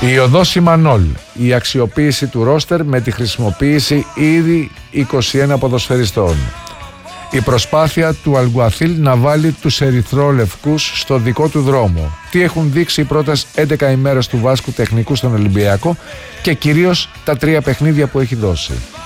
Η οδός Ιμανόλ, η αξιοποίηση του ρόστερ με τη χρησιμοποίηση ήδη 21 ποδοσφαιριστών. Η προσπάθεια του Αλγκουαθίλ να βάλει τους ερυθρόλευκους στο δικό του δρόμο. Τι έχουν δείξει οι πρώτες 11 ημέρες του Βάσκου τεχνικού στον Ολυμπιακό και κυρίως τα 3 παιχνίδια που έχει δώσει.